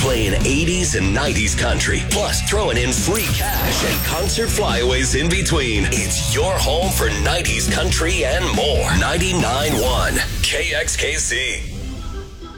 playing 80s and 90s country, plus throwing in free cash and concert flyaways in between. It's your home for 90s country and more. 99.1 KXKC.